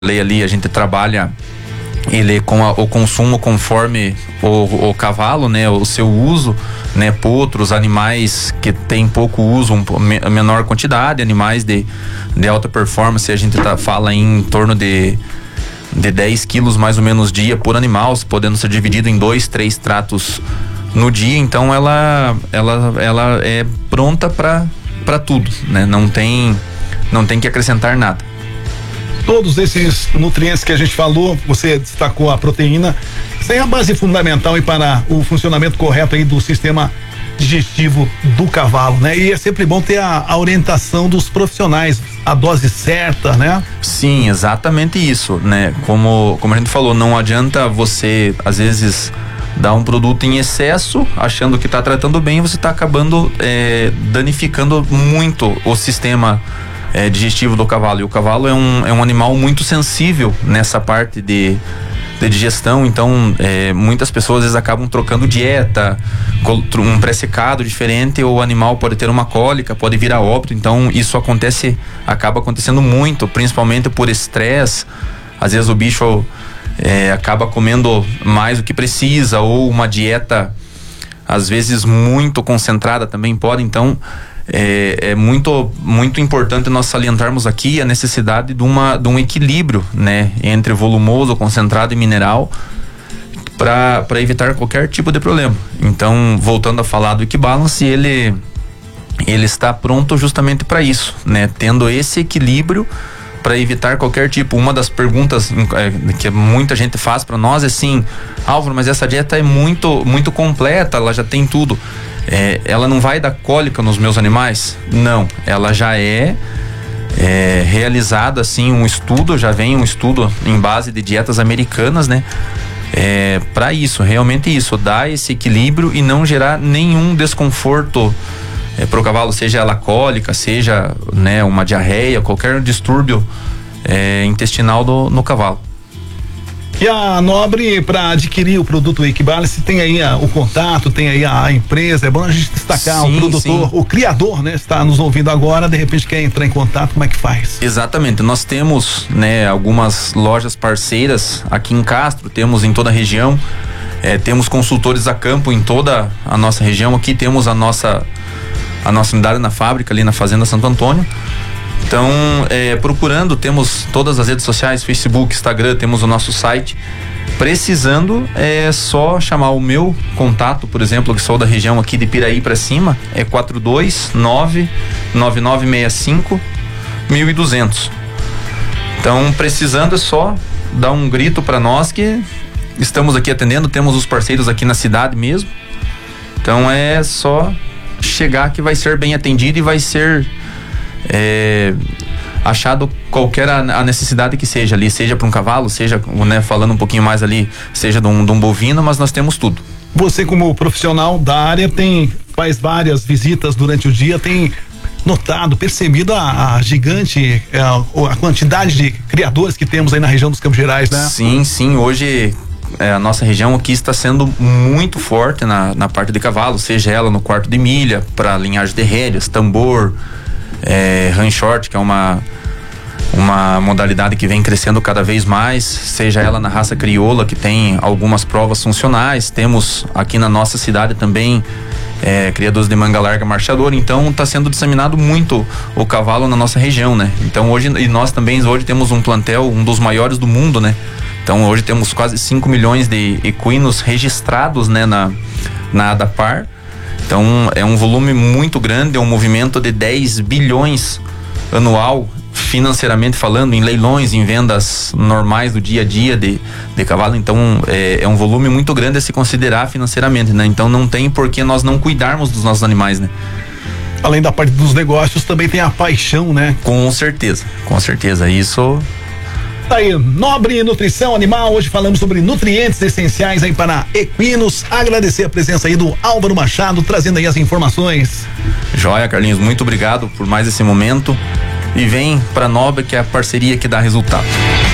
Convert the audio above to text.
lei ali, a gente trabalha ele com o consumo conforme o cavalo, né, o seu uso, né, potros, animais que tem pouco uso, menor quantidade, animais de alta performance, a gente fala em torno de 10 quilos mais ou menos dia por animal, podendo ser dividido em 2, 3 tratos no dia. Então ela é pronta para tudo, né? Não tem que acrescentar nada. Todos esses nutrientes que a gente falou, você destacou a proteína, isso é a base fundamental aí para o funcionamento correto aí do sistema digestivo do cavalo, né? E é sempre bom ter a orientação dos profissionais, a dose certa, né? Sim, exatamente isso, né? Como a gente falou, não adianta você, às vezes, dar um produto em excesso, achando que está tratando bem, você está acabando danificando muito o sistema digestivo do cavalo. E o cavalo é um animal muito sensível nessa parte de digestão, então muitas pessoas às vezes acabam trocando dieta, um pré-secado diferente, ou o animal pode ter uma cólica, pode vir a óbito. Então isso acaba acontecendo muito, principalmente por estresse. Às vezes o bicho acaba comendo mais do que precisa, ou uma dieta às vezes muito concentrada também pode. Então é muito, muito importante nós salientarmos aqui a necessidade de um equilíbrio, né, entre volumoso, concentrado e mineral, para evitar qualquer tipo de problema. Então, voltando a falar do Equibalance, ele está pronto justamente para isso, né, tendo esse equilíbrio para evitar qualquer tipo. Uma das perguntas que muita gente faz para nós é assim: Álvaro, mas essa dieta é muito, muito completa, ela já tem tudo. Ela não vai dar cólica nos meus animais? Não, ela já é realizado assim um estudo, já vem um estudo em base de dietas americanas, né? Para isso, realmente isso, dar esse equilíbrio e não gerar nenhum desconforto para o cavalo, seja ela cólica, seja, né, uma diarreia, qualquer distúrbio intestinal no cavalo. E a Nobre, para adquirir o produto Equibalance, tem aí o contato, tem aí a empresa. É bom a gente destacar. Sim, o produtor, sim. O criador, né, está nos ouvindo agora, de repente quer entrar em contato, como é que faz? Exatamente, nós temos, né, algumas lojas parceiras aqui em Castro, temos em toda a região, temos consultores a campo em toda a nossa região. Aqui temos a nossa unidade na fábrica, ali na Fazenda Santo Antônio. Então, procurando, temos todas as redes sociais, Facebook, Instagram, temos o nosso site. Precisando, é só chamar o meu contato, por exemplo, que sou da região aqui de Piraí para cima, é 429-9965-1200. Então, precisando, é só dar um grito para nós que estamos aqui atendendo, temos os parceiros aqui na cidade mesmo. Então, é só chegar que vai ser bem atendido e vai ser achado qualquer a necessidade que seja ali, seja para um cavalo, seja, né, falando um pouquinho mais ali, seja de um bovino, mas nós temos tudo. Você, como profissional da área, faz várias visitas durante o dia, tem notado, percebido a gigante, a quantidade de criadores que temos aí na região dos Campos Gerais, né? Sim, hoje a nossa região aqui está sendo muito forte na parte de cavalo, seja ela no quarto de milha, para linhagem de rédeas, tambor, run short, que é uma modalidade que vem crescendo cada vez mais, seja ela na raça crioula, que tem algumas provas funcionais. Temos aqui na nossa cidade também criadores de manga larga marchador. Então está sendo disseminado muito o cavalo na nossa região, né? Então hoje, e nós também hoje temos um plantel, um dos maiores do mundo, né? Então hoje temos quase 5 milhões de equinos registrados, né, na ADAPAR. Então é um volume muito grande, é um movimento de 10 bilhões anual, financeiramente falando, em leilões, em vendas normais do dia a dia de cavalo. Então é um volume muito grande a se considerar financeiramente, né? Então não tem por que nós não cuidarmos dos nossos animais, né? Além da parte dos negócios, também tem a paixão, né? Com certeza, isso. Tá aí, Nobre Nutrição Animal. Hoje falamos sobre nutrientes essenciais aí para equinos. Agradecer a presença aí do Álvaro Machado, trazendo aí as informações. Joia, Carlinhos, muito obrigado por mais esse momento. E vem pra Nobre, que é a parceria que dá resultado.